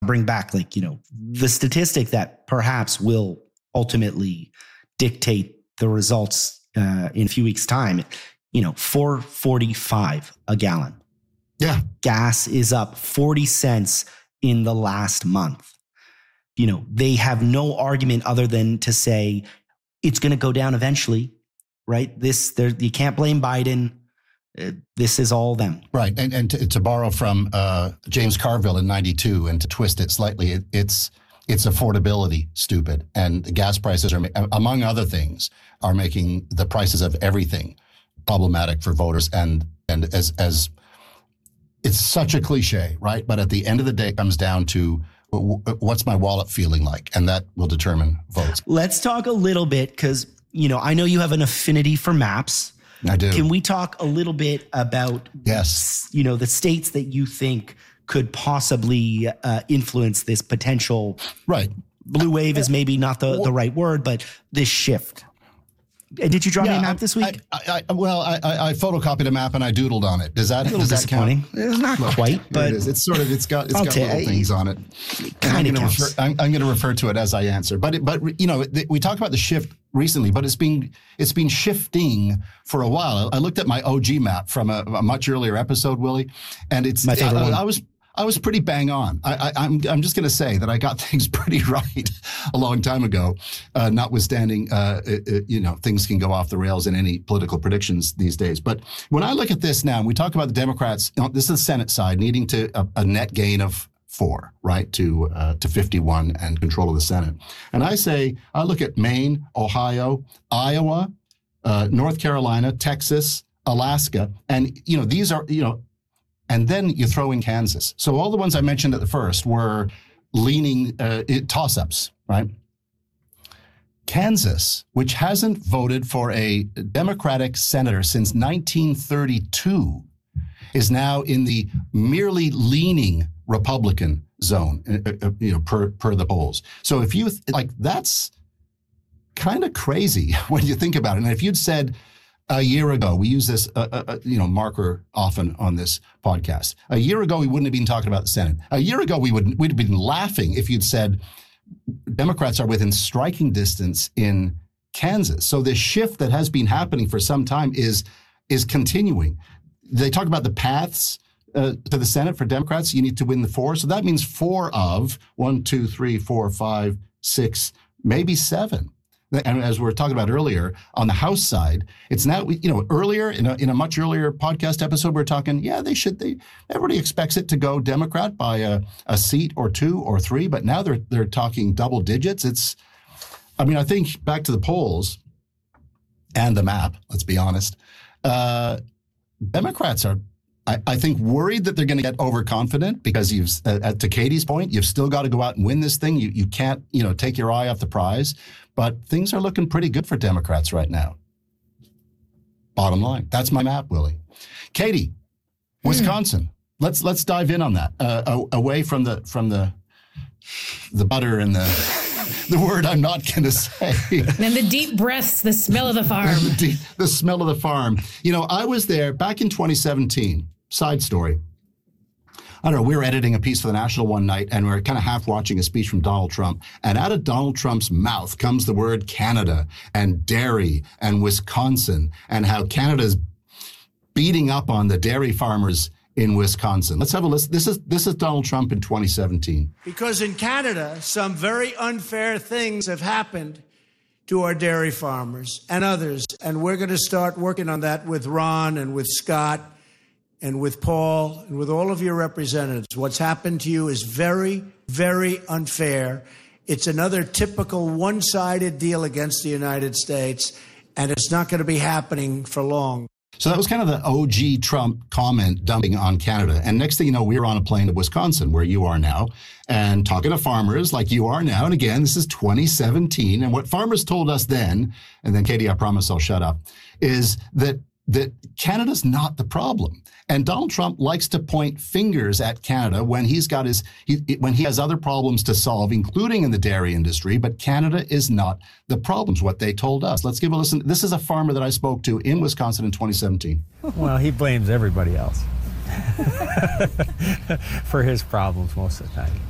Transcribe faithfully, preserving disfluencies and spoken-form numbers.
bring back, like, you know, the statistic that perhaps will ultimately dictate the results uh, in a few weeks' time, you know, four forty-five a gallon. Yeah. Gas is up forty cents in the last month. You know, they have no argument other than to say it's going to go down eventually, right? This, there, you can't blame Biden. Uh, this is all them. Right. And and to, to borrow from uh, James Carville in ninety-two and to twist it slightly, it, it's it's affordability, stupid. And the gas prices are, among other things, are making the prices of everything problematic for voters. And and as as it's such a cliche, right? But at the end of the day, it comes down to what's my wallet feeling like? And that will determine votes. Let's talk a little bit because, you know, I know you have an affinity for maps. I do. Can we talk a little bit about, yes, you know, the states that you think could possibly uh, influence this potential? Right. Blue wave is maybe not the, the right word, but this shift. Did you draw yeah, me a map this week? I, I, I, well, I, I photocopied a map and I doodled on it. Does that, a little does that disappointing? Count? It's not quite, but it is. It's sort of, it's got, it's got little things on it. Kind I'm of going to refer, I'm, I'm going to refer to it as I answer. But, it, but you know, we talk about the shift recently, but it's been, it's been shifting for a while. I looked at my O G map from a, a much earlier episode, Willie, and it's, my favorite I, one. I was, I was pretty bang on. I, I, I'm I'm just going to say that I got things pretty right a long time ago, uh, notwithstanding, uh, it, it, you know, things can go off the rails in any political predictions these days. But when I look at this now, and we talk about the Democrats, you know, this is the Senate side needing to a, a net gain of four, right, to uh, to fifty-one and control of the Senate. And I say, I look at Maine, Ohio, Iowa, uh, North Carolina, Texas, Alaska, and, you know, these are, you know, and then you throw in Kansas. So all the ones I mentioned at the first were leaning uh, toss-ups, right? Kansas, which hasn't voted for a Democratic senator since nineteen thirty-two, is now in the merely leaning Republican zone, uh, you know, per per the polls. So if you like, that's kind of crazy when you think about it. And if you'd said a year ago, we use this, uh, uh, you know, marker often on this podcast. A year ago, we wouldn't have been talking about the Senate. A year ago, we would we'd have been laughing if you'd said Democrats are within striking distance in Kansas. So this shift that has been happening for some time is is continuing. They talk about the paths uh, to the Senate for Democrats. You need to win the four. So that means four of one, two, three, four, five, six, maybe seven. And as we were talking about earlier, on the House side, it's now, you know, earlier in a, in a much earlier podcast episode, we we're talking, yeah, they should, they, everybody expects it to go Democrat by a, a seat or two or three, but now they're, they're talking double digits. It's, I mean, I think back to the polls and the map, let's be honest, uh, Democrats are, I, I think, worried that they're going to get overconfident because you've, uh, to Katie's point, you've still got to go out and win this thing. You, you can't, you know, take your eye off the prize. But things are looking pretty good for Democrats right now. Bottom line. That's my map, Willie. Katie, Wisconsin. Hmm. Let's let's dive in on that. Uh, away from the from the the butter and the the word I'm not going to say. And the deep breaths, the smell of the farm. the, deep, the smell of the farm. You know, I was there back in twenty seventeen. Side story. I don't know, we were editing a piece for the National one night, and we were kind of half watching a speech from Donald Trump. And out of Donald Trump's mouth comes the word Canada and dairy and Wisconsin and how Canada's beating up on the dairy farmers in Wisconsin. Let's have a listen. This is this is Donald Trump in twenty seventeen. Because in Canada, some very unfair things have happened to our dairy farmers and others. And we're going to start working on that with Ron and with Scott and with Paul and with all of your representatives. What's happened to you is very, very unfair. It's another typical one-sided deal against the United States, and it's not going to be happening for long. So that was kind of the O G Trump comment dumping on Canada. And next thing you know, we were on a plane to Wisconsin, where you are now, and talking to farmers like you are now. And again, this is twenty seventeen. And what farmers told us then, and then Katie, I promise I'll shut up, is that that Canada's not the problem. And Donald Trump likes to point fingers at Canada when he's got his, he, when he has other problems to solve, including in the dairy industry, but Canada is not the problem, is what they told us. Let's give a listen. This is a farmer that I spoke to in Wisconsin in twenty seventeen. Well, he blames everybody else for his problems most of the time.